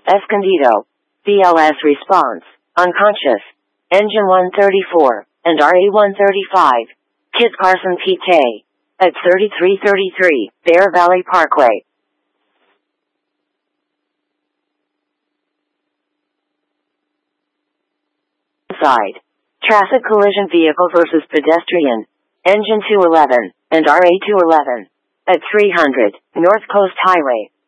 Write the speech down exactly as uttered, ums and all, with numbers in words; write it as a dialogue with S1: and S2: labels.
S1: Escondido. B L S response, unconscious. Engine one thirty-four, and R A one thirty-five. Kit Carson P K. At thirty-three thirty-three, Bear Valley Parkway. Side. Traffic collision vehicle versus pedestrian. Engine two eleven, and R A two eleven. At three hundred, North Coast Highway.